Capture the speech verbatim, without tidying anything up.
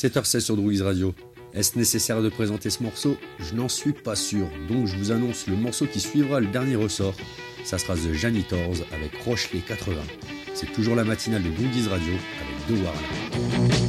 sept heures seize sur Droogies Radio. Est-ce nécessaire de présenter ce morceau? Je n'en suis pas sûr, donc je vous annonce le morceau qui suivra le dernier ressort. Ça sera The Janitors avec Rochelet quatre-vingts. C'est toujours la matinale de Droogies Radio avec The Warren.